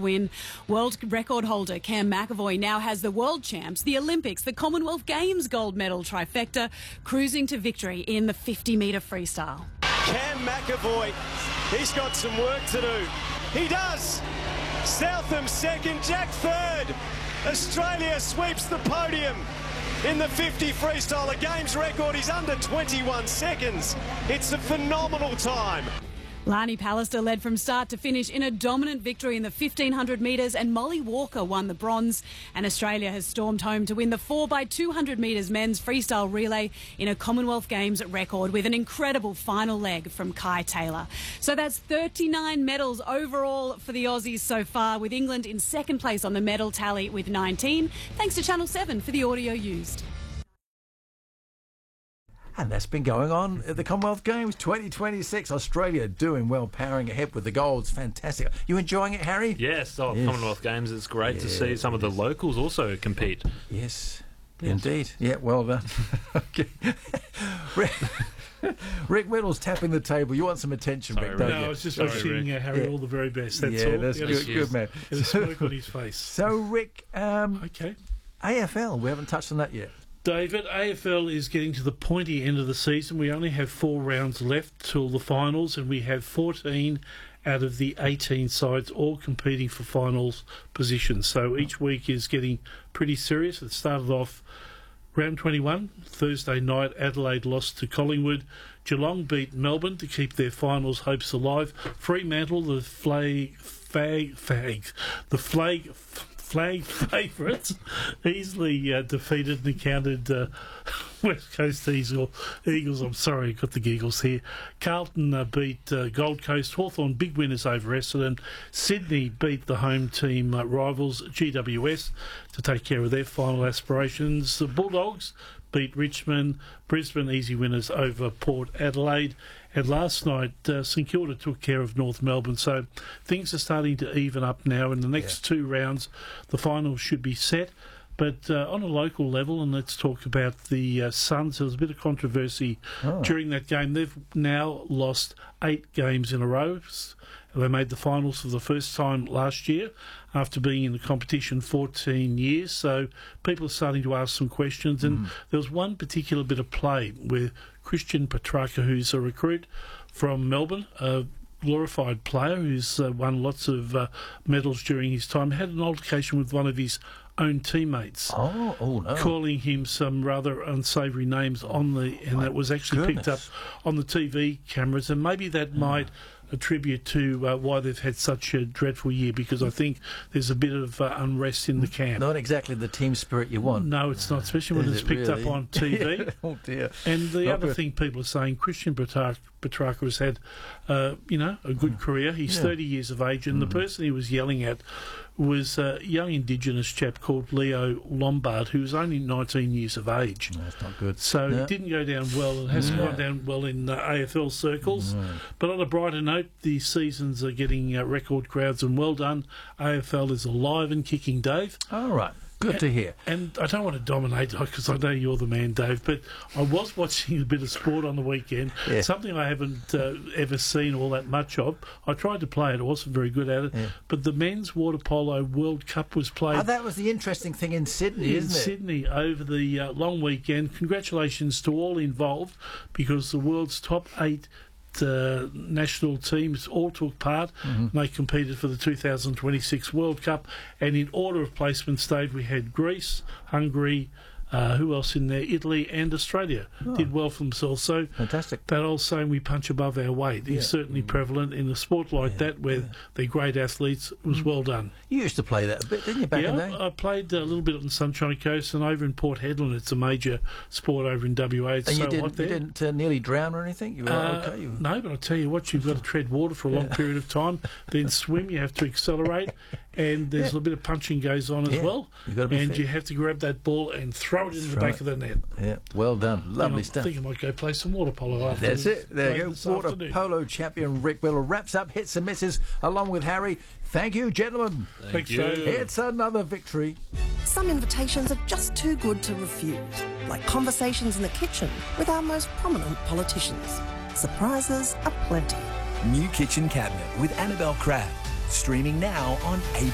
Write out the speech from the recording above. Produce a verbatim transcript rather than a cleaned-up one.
win. World record holder Cam McAvoy now has the world champs, the Olympics, the Commonwealth Games gold medal trifecta, cruising to victory in the fifty metre freestyle. Cam McAvoy, he's got some work to do. He does. Southam second, Jack third. Australia sweeps the podium in the fifty freestyle. A games record is under twenty-one seconds. It's a phenomenal time. Lani Pallister led from start to finish in a dominant victory in the fifteen hundred metres, and Molly Walker won the bronze. And Australia has stormed home to win the four by two hundred metres men's freestyle relay in a Commonwealth Games record with an incredible final leg from Kai Taylor. So that's thirty-nine medals overall for the Aussies so far, with England in second place on the medal tally with nineteen. Thanks to Channel seven for the audio used. And that's been going on at the Commonwealth Games twenty twenty-six. Australia doing well, powering ahead with the golds. Fantastic. You enjoying it, Harry? Yes. Oh, Yes. Commonwealth Games. It's great Yeah, to see some of the locals also compete. Yes, indeed. Yeah, well done. Okay. Rick, Rick Reynolds tapping the table. You want some attention, Sorry, Rick, Rick. don't No, I you? was just Sorry, wishing uh, Harry Yeah. all the very best. That's yeah, all. that's Get good, a- good man. Get a smirk on his face. So, Rick, um, Okay. A F L, we haven't touched on that yet. David, A F L is getting to the pointy end of the season. We only have four rounds left till the finals, and we have fourteen out of the eighteen sides all competing for finals positions. So each week is getting pretty serious. It started off round twenty-one, Thursday night, Adelaide lost to Collingwood. Geelong beat Melbourne to keep their finals hopes alive. Fremantle, the flag, fag, fag, the flag... flag favourites, easily uh, defeated and encountered uh, West Coast Eagle, Eagles. I'm sorry, got the giggles here. Carlton uh, beat uh, Gold Coast. Hawthorn, big winners over Essendon. Sydney beat the home team uh, rivals G W S to take care of their final aspirations. The Bulldogs beat Richmond. Brisbane, easy winners over Port Adelaide. And last night, uh, St Kilda took care of North Melbourne. So things are starting to even up now. In the next yeah. two rounds, the finals should be set. But uh, on a local level, and let's talk about the uh, Suns. There was a bit of controversy oh. during that game. They've now lost eight games in a row. They made the finals for the first time last year after being in the competition fourteen years. So people are starting to ask some questions. And mm. there was one particular bit of play where Christian Petrarca, who's a recruit from Melbourne, a glorified player who's uh, won lots of uh, medals during his time, had an altercation with one of his own teammates, oh, oh no. calling him some rather unsavoury names on the, and My that was actually goodness. picked up on the T V cameras, and maybe that mm. might attribute to uh, why they've had such a dreadful year, because I think there's a bit of uh, unrest in the camp. Not exactly the team spirit you want. No, it's not, especially when Is it's it picked really? up on T V. Oh dear. And the Not other good. thing people are saying, Christian Petrarca, Petrarca has had, uh, you know, a good career. He's Yeah. thirty years of age, and Mm. the person he was yelling at was a young Indigenous chap called Leo Lombard, who was only nineteen years of age. No, that's not good. So No. it didn't go down well. It hasn't No. gone down well in uh, A F L circles. No. But on a brighter note, the seasons are getting uh, record crowds, and well done. A F L is alive and kicking, Dave. All right. Good to hear. And I don't want to dominate, because I know you're the man, Dave, but I was watching a bit of sport on the weekend, Yeah. something I haven't uh, ever seen all that much of. I tried to play it. I wasn't very good at it. Yeah. But the Men's Water Polo World Cup was played Oh, that was the interesting thing in Sydney, in isn't it? Sydney over the uh, long weekend. Congratulations to all involved, because the world's top eight Uh, national teams all took part. Mm-hmm. And they competed for the two thousand twenty-six World Cup, and in order of placement, Dave, we had Greece, Hungary, uh, who else in there? Italy and Australia Oh. did well for themselves. So Fantastic. that old saying, we punch above our weight, Yeah. is certainly prevalent in a sport like Yeah, that, where yeah. they're great athletes. It was well done. You used to play that a bit, didn't you, back in the Yeah, day? I played a little bit on the Sunshine Coast, and over in Port Hedland. It's a major sport over in W A. It's And so you didn't, hot there. you didn't uh, nearly drown or anything? You were Uh, okay? You... No, but I tell you what, you've got to tread water for a long period of time, then swim. You have to accelerate, and there's Yeah. a little bit of punching goes on as Yeah, well. you've got to be and fit. you have to grab that ball and throw it into the Throw back it. of the net. Yeah, well done. Lovely And stuff. I think I might go play some water polo after. That's it. There you this go. Water afternoon. polo champion Rick Wheeler wraps up hits and misses along with Harry. Thank you, gentlemen. Thanks, you. Dave. It's another victory. Some invitations are just too good to refuse, like conversations in the kitchen with our most prominent politicians. Surprises are plenty. New Kitchen Cabinet with Annabelle Crabb. Streaming now on A B C.